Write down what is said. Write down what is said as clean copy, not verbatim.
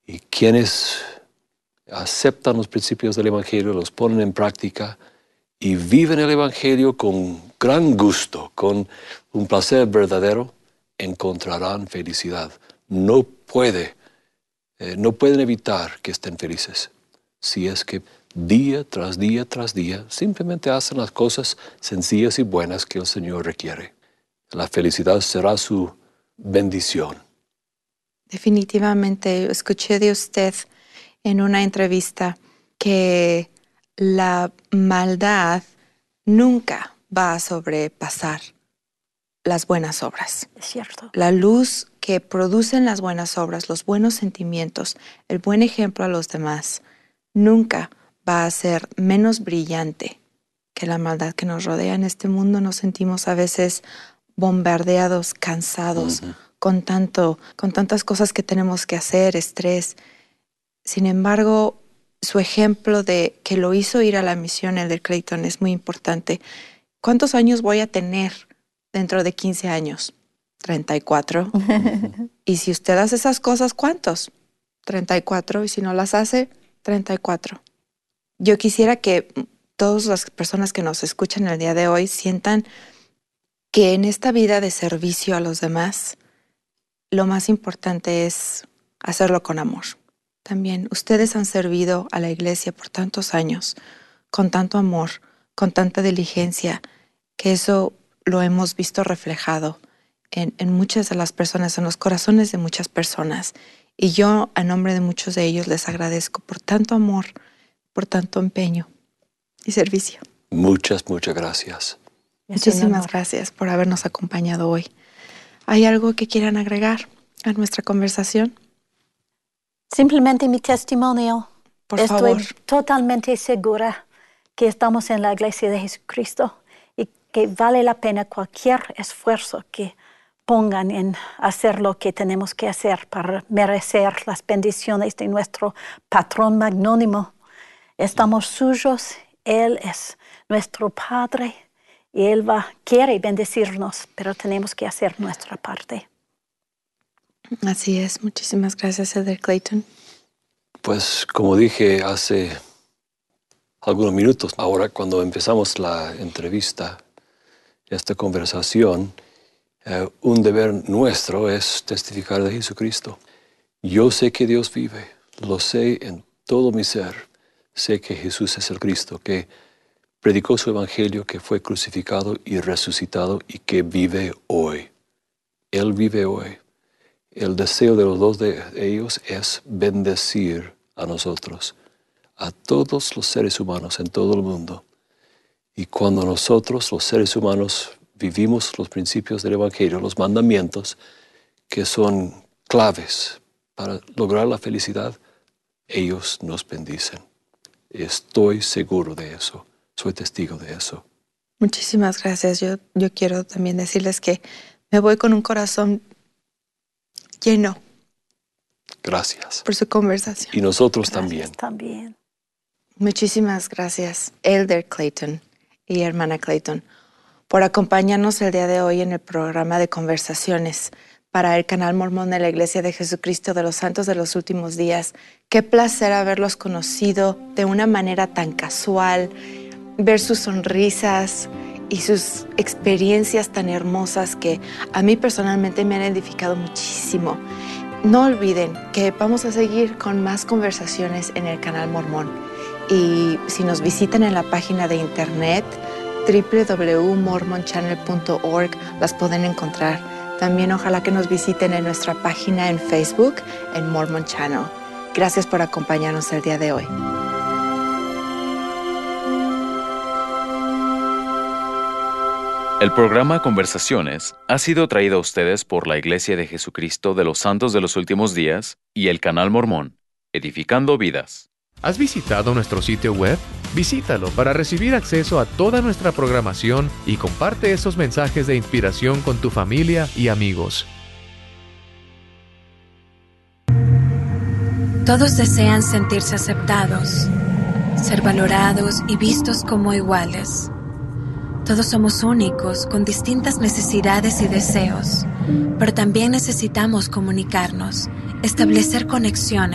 Y quienes aceptan los principios del Evangelio, los ponen en práctica y viven el Evangelio con gran gusto, con un placer verdadero, encontrarán felicidad. No pueden evitar que estén felices si es que día tras día tras día simplemente hacen las cosas sencillas y buenas que el Señor requiere. La felicidad será su bendición. Definitivamente, escuché de usted en una entrevista que la maldad nunca va a sobrepasar las buenas obras. Es cierto. La luz que producen las buenas obras, los buenos sentimientos, el buen ejemplo a los demás, nunca va a ser menos brillante que la maldad que nos rodea. En este mundo nos sentimos a veces bombardeados, cansados, con tantas cosas que tenemos que hacer, estrés. Sin embargo, su ejemplo de que lo hizo ir a la misión, el de Clayton, es muy importante. ¿Cuántos años voy a tener dentro de 15 años? 34. Y si usted hace esas cosas, ¿cuántos? 34. Y si no las hace, 34. Yo quisiera que todas las personas que nos escuchan el día de hoy sientan que en esta vida de servicio a los demás, lo más importante es hacerlo con amor. También ustedes han servido a la iglesia por tantos años, con tanto amor, con tanta diligencia, que eso lo hemos visto reflejado en muchas de las personas, en los corazones de muchas personas. Y yo, a nombre de muchos de ellos, les agradezco por tanto amor, por tanto empeño y servicio. Muchas gracias. Muchísimas gracias por habernos acompañado hoy. ¿Hay algo que quieran agregar a nuestra conversación? Simplemente mi testimonio. Por favor. Estoy totalmente segura que estamos en la iglesia de Jesucristo y que vale la pena cualquier esfuerzo que pongan en hacer lo que tenemos que hacer para merecer las bendiciones de nuestro patrón magnánimo. Estamos suyos, Él es nuestro Padre y Él quiere bendecirnos, pero tenemos que hacer nuestra parte. Así es. Muchísimas gracias, Elder Clayton. Pues como dije hace algunos minutos, ahora cuando empezamos la entrevista, esta conversación, un deber nuestro es testificar de Jesucristo. Yo sé que Dios vive, lo sé en todo mi ser. Sé que Jesús es el Cristo, que predicó su evangelio, que fue crucificado y resucitado y que vive hoy. Él vive hoy. El deseo de los dos de ellos es bendecir a nosotros, a todos los seres humanos en todo el mundo. Y cuando nosotros, los seres humanos, vivimos los principios del Evangelio, los mandamientos, que son claves para lograr la felicidad, ellos nos bendicen. Estoy seguro de eso. Soy testigo de eso. Muchísimas gracias. Yo quiero también decirles que me voy con un corazón lleno. Gracias. Por su conversación. Y nosotros Gracias también. Muchísimas gracias, Elder Clayton y hermana Clayton, por acompañarnos el día de hoy en el programa de conversaciones para el canal Mormón de la Iglesia de Jesucristo de los Santos de los Últimos Días. Qué placer haberlos conocido de una manera tan casual, ver sus sonrisas y sus experiencias tan hermosas que a mí personalmente me han edificado muchísimo. No olviden que vamos a seguir con más conversaciones en el canal Mormón. Y si nos visitan en la página de internet www.mormonchannel.org, las pueden encontrar. También ojalá que nos visiten en nuestra página en Facebook, en Mormon Channel. Gracias por acompañarnos el día de hoy. El programa Conversaciones ha sido traído a ustedes por la Iglesia de Jesucristo de los Santos de los Últimos Días y el Canal Mormón, edificando vidas. ¿Has visitado nuestro sitio web? Visítalo para recibir acceso a toda nuestra programación y comparte esos mensajes de inspiración con tu familia y amigos. Todos desean sentirse aceptados, ser valorados y vistos como iguales. Todos somos únicos, con distintas necesidades y deseos, pero también necesitamos comunicarnos, establecer conexiones